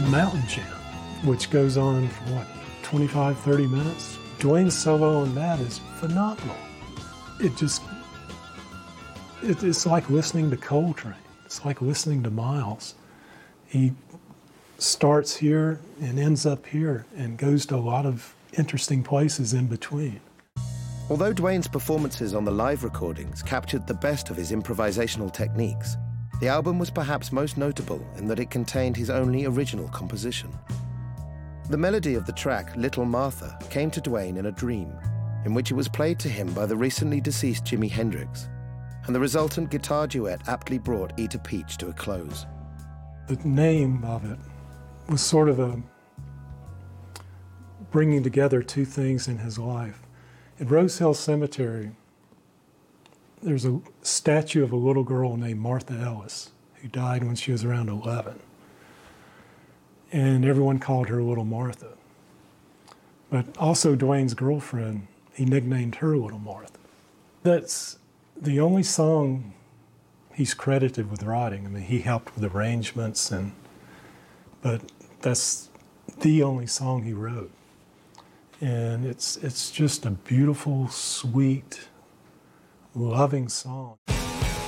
Mountain Jam, which goes on for what, 25, 30 minutes? Duane's solo on that is phenomenal. It's like listening to Coltrane. It's like listening to Miles. He starts here and ends up here and goes to a lot of interesting places in between. Although Duane's performances on the live recordings captured the best of his improvisational techniques, the album was perhaps most notable in that it contained his only original composition. The melody of the track, Little Martha, came to Duane in a dream, in which it was played to him by the recently deceased Jimi Hendrix, and the resultant guitar duet aptly brought Eat a Peach to a close. The name of it was sort of a bringing together two things in his life. At Rose Hill Cemetery, there's a statue of a little girl named Martha Ellis, who died when she was around 11. And everyone called her Little Martha. But also Duane's girlfriend, he nicknamed her Little Martha. That's the only song he's credited with writing. I mean, he helped with arrangements, but that's the only song he wrote. And it's just a beautiful, sweet, loving song.